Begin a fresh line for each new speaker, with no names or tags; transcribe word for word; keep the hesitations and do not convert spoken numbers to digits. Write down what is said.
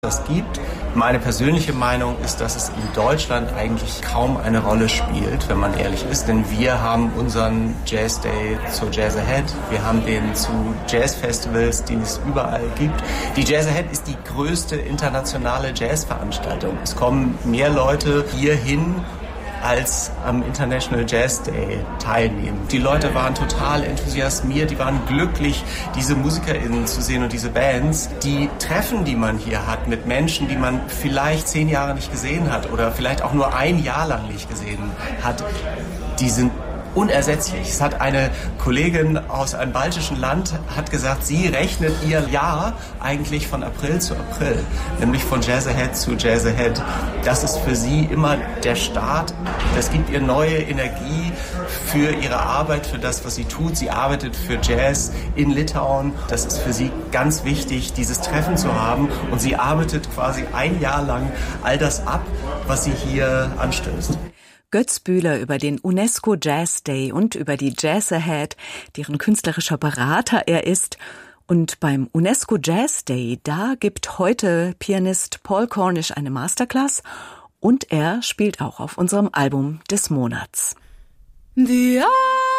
das gibt. Meine persönliche Meinung ist, dass es in Deutschland eigentlich kaum eine Rolle spielt, wenn man ehrlich ist. Denn wir haben unseren Jazz Day zur Jazz Ahead. Wir haben den zu Jazzfestivals, die es überall gibt. Die Jazz Ahead ist die größte internationale Jazzveranstaltung. Es kommen mehr Leute hierhin, als am International Jazz Day teilnehmen. Die Leute waren total enthusiasmiert, die waren glücklich, diese MusikerInnen zu sehen und diese Bands. Die Treffen, die man hier hat mit Menschen, die man vielleicht zehn Jahre nicht gesehen hat oder vielleicht auch nur ein Jahr lang nicht gesehen hat, die sind unersetzlich. Es hat eine Kollegin aus einem baltischen Land hat gesagt, sie rechnet ihr Jahr eigentlich von April zu April, nämlich von Jazz Ahead zu Jazz Ahead. Das ist für sie immer der Start. Das gibt ihr neue Energie für ihre Arbeit, für das, was sie tut. Sie arbeitet für Jazz in Litauen. Das ist für sie ganz wichtig, dieses Treffen zu haben. Und sie arbeitet quasi ein Jahr lang all das ab, was sie hier anstößt.
Götz Bühler über den UNESCO Jazz Day und über die Jazz Ahead, deren künstlerischer Berater er ist. Und beim UNESCO Jazz Day, da gibt heute Pianist Paul Cornish eine Masterclass und er spielt auch auf unserem Album des Monats.
The